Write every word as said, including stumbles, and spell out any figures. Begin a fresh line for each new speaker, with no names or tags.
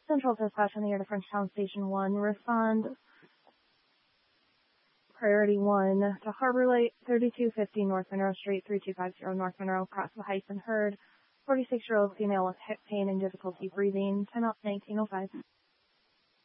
Central Dispatch in the air to Frenchtown Station one. Respond Priority one to Harbor Light, thirty-two fifty North Monroe Street, three two five zero North Monroe, cross the Hyson Heard. forty-six-year-old female with hip pain and difficulty breathing. ten up nineteen oh five.